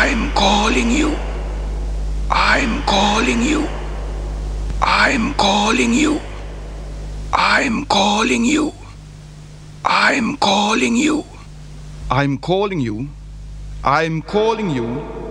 I'm calling you. I'm calling you. I'm calling you. I'm calling you. I'm calling you. I'm calling you. I'm calling you.